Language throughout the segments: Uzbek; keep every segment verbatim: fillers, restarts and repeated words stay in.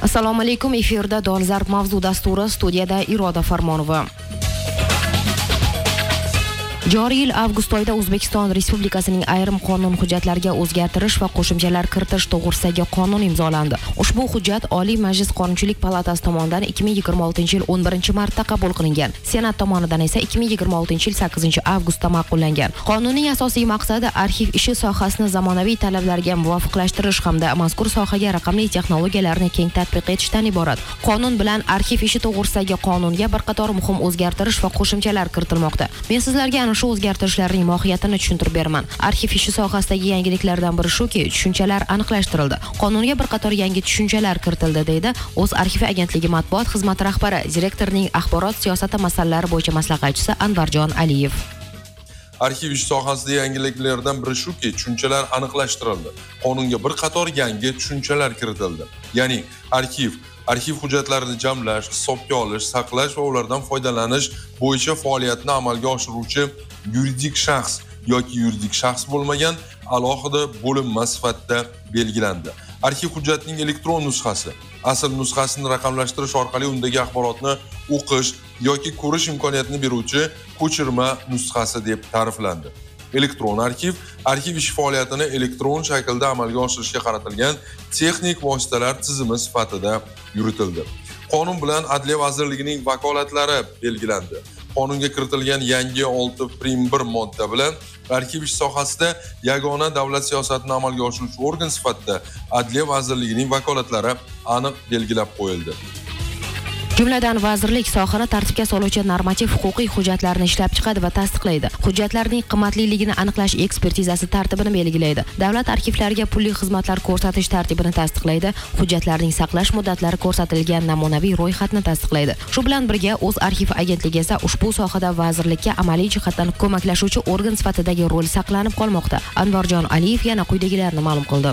Assalomu alaykum, efirda Dolzarb mavzu dasturi, studiyada Iroda Farmonova. Joriy yil avgust oyida O'zbekiston Respublikasining ayrim qonun hujjatlariga o'zgartirish va qo'shimchalar kiritish to'g'risidagi qonun imzolandi. Ushbu hujjat Oliy Majlis Qonunchilik palatasi tomonidan ikki ming yigirma oltinchi yil o'n birinchi martda qabul qilingan. Senat tomonidan esa ikki ming yigirma oltinchi yil sakkizinchi avgustda ma'qullangan. Qonunning asosiy maqsadi arxiv ishi sohasini zamonaviy talablarga muvofiqlashtirish hamda mazkur sohaga raqamli texnologiyalarni keng tatbiq etishdan iborat. Qonun bilan arxiv ishi to'g'risidagi qonunga bir qator muhim o'zgartirish va qo'shimchalar kiritilmoqda. Men sizlarga ana shu o'zgartirishlarning mohiyatini tushuntirib beraman. Arxiv ishi sohasidagi yangiliklardan biri shuki, tushunchalar aniqlashtirildi. Qonunga bir qator yangi tushunchalar kiritildi, deydi O'z arxivi agentligi matbuot xizmati rahbari, direktorning axborot siyosati masalalari bo'yicha maslahatchisi Anvarjon Aliyev. Arxiv ish sohasida yangiliklardan biri shuki, tushunchalar aniqlashtirildi. Qonunga bir qator yangi tushunchalar kiritildi. Ya'ni arxiv arxiv hujjatlarini jamlash, hisobga olish, saqlash va ulardan foydalanish bo'yicha faoliyatni amalga oshiruvchi yuridik shaxs yoki yuridik shaxs bo'lmagan alohida bo'linma sifatida belgilandi. Arxiv hujjatining elektron nusxasi asl nusxasini raqamlashtirish orqali undagi axborotni o'qish yoki ko'rish imkoniyatini beruvchi ko'chirma nusxasi deb ta'riflandi. Elektron arxiv arxiv ish faoliyatini elektron shaklda amalga oshirishga qaratilgan texnik vositalar tizimi sifatida yuritildi. Qonun bilan Adliya vazirligining vakolatlari belgilandi. Qonunga kiritilgan yangi olti prim bir modda bilan arxiv ish sohasida yagona davlat siyosatini amalga oshiruvchi organ sifatida Adliya vazirligining vakolatlari aniq belgilab qo'yildi. Jumladan, vazirlik sohani tartibga soluvchi normativ huquqiy hujjatlarni ishlab chiqadi va tasdiqlaydi. Hujjatlarning qimmatliligini aniqlash ekspertizasi tartibini belgilaydi. Davlat arxivlariga pulli xizmatlar ko'rsatish tartibini tasdiqlaydi. Hujjatlarning saqlash muddatlari ko'rsatilgan namunaviy ro'yxatni tasdiqlaydi. Shu bilan birga O'z arxivi agentligi esa ushbu sohada vazirlikka amaliy jihatdan ko'maklashuvchi organ sifatidagi rol saqlanib qolmoqda. Anvarjon Aliyev yana quyidagilarni ma'lum qildi.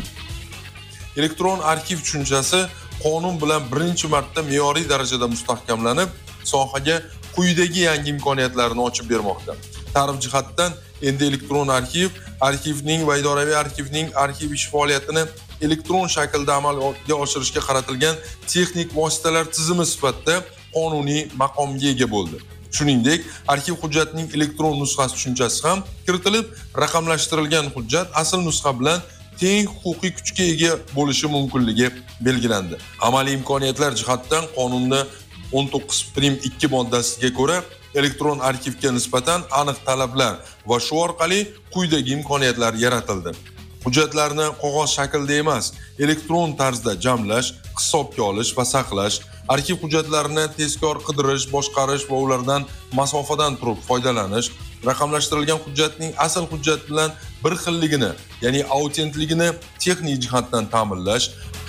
Elektron arxiv tushunchasi qonun bilan birinchi marta me'yoriy darajada mustahkamlanib, sohaga quyidagi yangi imkoniyatlarni ochib bermoqda. Ta'rif jihatdan endi elektron arxiv, arxivning va idoraviy arxivning arxiv ish faoliyatini elektron shaklda amalga oshirishga qaratilgan texnik vositalar tizimi sifatida qonuniy maqomga ega bo'ldi. Shuningdek, arxiv hujjatining elektron nusxasi tushunchasi ham kiritilib, raqamlashtirilgan hujjat asl nusxa bilan teng huquqiy kuchga ega bo'lishi mumkinligi belgilandi. Amaliy imkoniyatlar jihatdan qonunning o'n to'qqiz prim ikki moddasiga ko'ra elektron arxivga nisbatan aniq talablar va shu orqali quyidagi imkoniyatlar yaratildi. Hujjatlarni qog'oz shaklda emas, elektron tarzda jamlash, hisobga olish va saqlash, arxiv hujjatlarini tezkor qidirish, boshqarish va ulardan masofadan turib foydalanish, raqamlashtirilgan hujjatning asl hujjat bilan bir xilligini, ya'ni autentligini texnik jihatdan ta'minlash.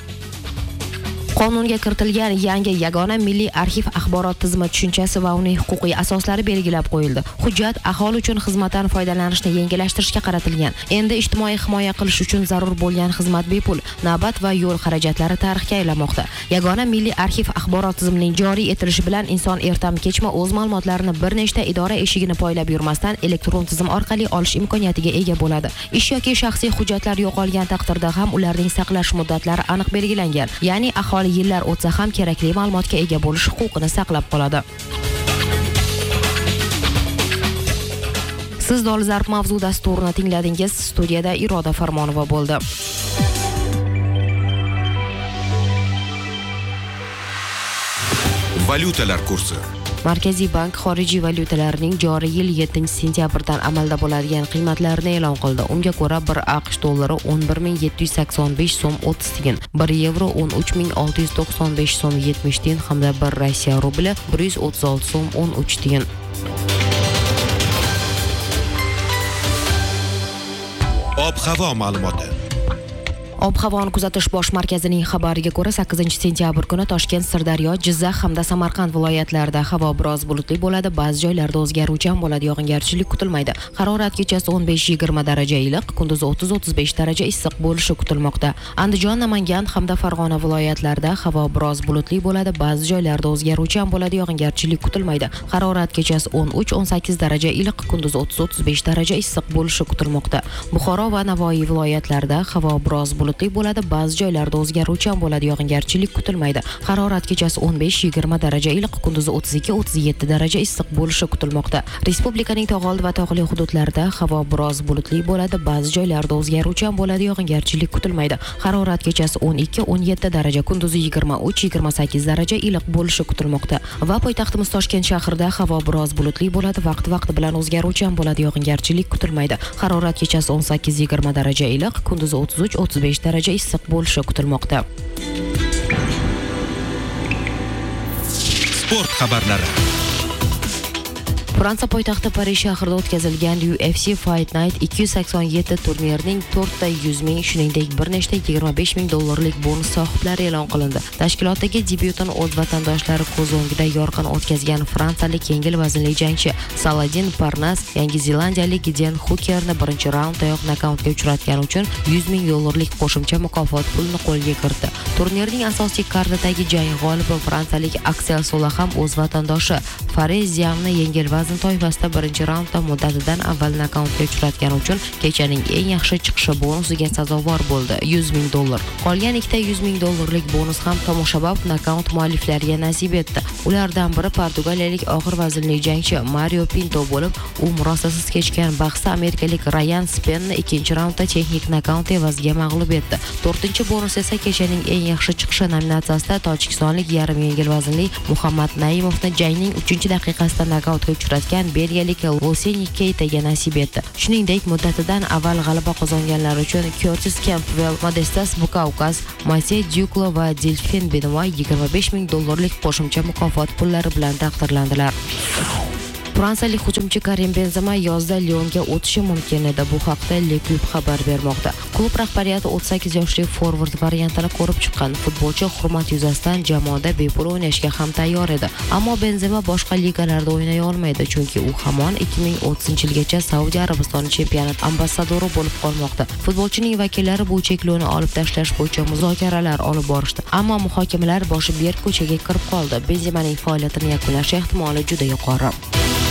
Qonunga kiritilgan yangi yagona milliy arxiv axborot tizimi tushunchasi va uning huquqiy asoslari belgilab qo'yildi. Hujjat aholi uchun xizmatdan foydalanishni yengillashtirishga qaratilgan. Endi ijtimoiy himoya qilish uchun zarur bo'lgan xizmat bepul, navbat va yo'l xarajatlari tarixga aylanmoqda. Yagona milliy arxiv axborot tizimining joriy etilishi bilan inson ertam-kechma o'z ma'lumotlarini bir nechta idora eshigini poylab yurmasdan elektron tizim orqali olish imkoniyatiga ega bo'ladi. Ish yoki shaxsiy hujjatlar yo'qolgan taqdirda ham ularning saqlash muddatlari aniq belgilangan. Ya'ni aholi yillar o'tsa ham kerakli ma'lumotga ega bo'lish huquqini saqlab qoladi. Siz Dolzarb mavzu dasturini tingladingiz. Studiyada Iroda Farmonova bo'ldi. Valyutalar kursi. Markaziy bank xorijiy valyutalarning joriy yil yettinchi sentyabrdan amalda bo'ladigan qiymatlarini e'lon qildi. Unga ko'ra bir AQSh dollari o'n bir ming yetti yuz sakson besh so'm o'ttiz tiyin, bir yevro o'n uch ming olti yuz to'qson besh so'm yetmish tiyin hamda bir Rossiya rubli bir yuz o'ttiz olti so'm o'n uch tiyin. Ob-havo ma'lumoti. Ob-havoni kuzatish bosh markazining xabariga ko'ra sakkizinchi sentyabr kuni Toshkent, Sirdaryo, Jizzax hamda Samarqand viloyatlarida havo biroz bulutli bo'ladi, ba'zi joylarda o'zgaruvchan bo'ladi, yog'ingarchilik kutilmaydi. Harorat kechasi o'n besh yigirma daraja iliq, kunduzi o'ttiz o'ttiz besh daraja issiq bo'lishi kutilmoqda. Andijon, Namangan hamda Farg'ona viloyatlarida havo biroz bulutli bo'ladi, ba'zi joylarda o'zgaruvchan bo'ladi, yog'ingarchilik kutilmaydi. Harorat kechasi o'n uch o'n sakkiz daraja iliq, kunduzi o'ttiz o'ttiz besh daraja issiq bo'lishi kutilmoqda. Buxoro va Navoiy viloyatlarida havo biroz bulutli bulutli bo'ladi, ba'zi joylarda o'zgaruvchan bo'ladi, yog'ingarchilik kutilmaydi. Harorat kechasi o'n besh yigirma daraja iliq, kunduzi o'ttiz ikki o'ttiz yetti daraja issiq bo'lishi kutilmoqda. Respublikaning tog' oldi va tog'li hududlarida havo biroz bulutli bo'ladi, ba'zi joylarda o'zgaruvchan bo'ladi, yog'ingarchilik kutilmaydi. Harorat kechasi o'n ikki o'n yetti daraja, kunduzi yigirma uch yigirma sakkiz daraja iliq bo'lishi kutilmoqda. Va poytaxtimiz Toshkent shahrida havo biroz bulutli bo'ladi, vaqti-vaqti bilan o'zgaruvchan bo'ladi, yog'ingarchilik kutilmaydi. Harorat kechasi o'n sakkiz yigirma daraja iliq, kunduzi o'ttiz uch o'ttiz besh daraja issiq bo'lishi kutilmoqda. Sport xabarlari. Fransiya poytaxti Parij shahrida o'tkazilgan U F C Fight Night ikki yuz sakson yetti turnirining to'rtta yuz ming, shuningdek bir nechta yigirma besh ming dollarlik bonus sohiblari e'lon qilindi. Tashkilotdagi debyutini o'z vatandoshlari ko'z o'ngida yorqin o'tkazgan fransiyalik yengil vaznli jangchi Saladin Parnas Yangi Zelandiyalik Gideon Hookerni birinchi raunddayoq nokautga uchratgani uchun yuz ming dollarlik qo'shimcha mukofot pulini qo'lga kiritdi. Turnirning asosiy kardidagi jang g'olibi fransiyalik Aksel Sola ham o'z vatandoshi Fareziamni yengil vazn toifasida birinchi raundda muddatidan avval nokautga uchratgani uchun kechaning eng yaxshi chiqishi bonusiga sazovor bo'ldi, yuz ming dollar. Qolgan ikkita yuz ming dollarlik bonus ham tomoshabop nokaut mualliflariga nasib etdi. Ulardan biri portugaliyalik og'ir vaznli jangchi Mario Pinto bo'lib, u murosasiz kechgan bahsda amerikalik Ryan Spenni ikkinchi raundda texnik nokaut evaziga mag'lub etdi. to'rtinchi bonus esa kechaning eng yaxshi chiqishi nominatsiyasida tojikistonlik yarim yengil vaznli Muhammad Naimovni jangning uchinchi daqiqasida nokautga uchratgan belgiyalik Loseni Keitaga nasib etdi. Shuningdek, muddatidan avval g'alaba qozonganlar uchun Curtis Campbell, Modestas Bukaukas, Masey Duklo va Delfin Benoit yigirma besh ming dollarlik qo'shimcha mukofot pullari bilan taqdirlandilar. Fransiyalik hujumchi Karim Benzema yozda Lyonga o'tishi mumkin edi. Bu haqda Le Club xabar bermoqda. Klub rahbariyati o'ttiz sakkiz yoshli forvard variantini ko'rib chiqqan. Futbolchi hurmat yuzasidan jamoada bepul o'ynashga ham tayyor edi. Ammo Benzema boshqa ligalarda o'ynay olmaydi, chunki u hamon ikki ming o'ttizinchi yilgacha Saudiya Arabistoni chempionat ambassadori bo'lib qolmoqda. Futbolchining vakillari bu cheklovni olib tashlash bo'yicha muzokaralar olib borishdi. Ammo muhokamalar boshi berk ko'chaga kirib qoldi. Benzemaning faoliyatini yakunlash ehtimoli juda yuqori.